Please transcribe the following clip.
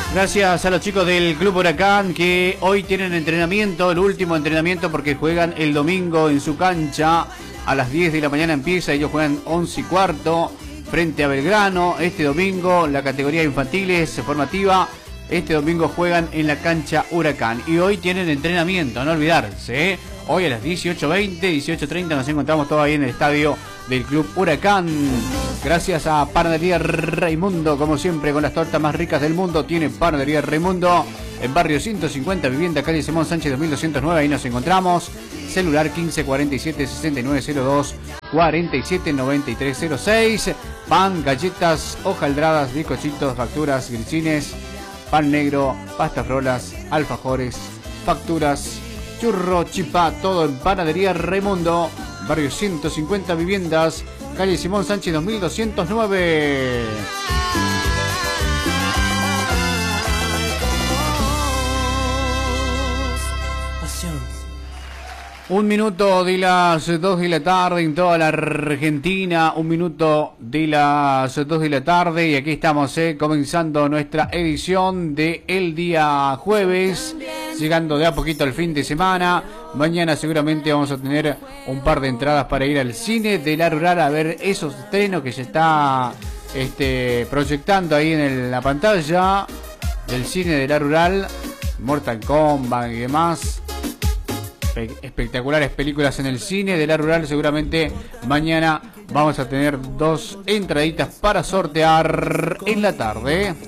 Gracias a los chicos del Club Huracán que hoy tienen entrenamiento, el último entrenamiento porque juegan el domingo en su cancha. A las 10 de la mañana empieza, ellos juegan 11:15 frente a Belgrano. Este domingo la categoría infantiles formativa, este domingo juegan en la cancha Huracán. Y hoy tienen entrenamiento, no olvidarse, ¿eh? Hoy a las 18:20, 18:30 nos encontramos todos ahí en el estadio del Club Huracán. Gracias a Panadería Raimundo, como siempre, con las tortas más ricas del mundo. Tiene Panadería Raimundo en barrio 150, vivienda calle Simón Sánchez 2209. Ahí nos encontramos. Celular 1547-6902, 479306. Pan, galletas, hojaldradas, bizcochitos, facturas, grisines, pan negro, pastas rolas, alfajores, facturas, churro, chipá, todo en Panadería Raimundo, barrio 150, viviendas, calle Simón Sánchez 2209. Un minuto de las 2 de la tarde en toda la Argentina, un minuto de las 2 de la tarde y aquí estamos comenzando nuestra edición de el día jueves, llegando de a poquito al fin de semana. Mañana seguramente vamos a tener un par de entradas para ir al cine de la Rural a ver esos estrenos que se está proyectando ahí en la pantalla del cine de la Rural, Mortal Kombat y demás. Espectaculares películas en el cine de la Rural. Seguramente mañana vamos a tener 2 entraditas para sortear en la tarde.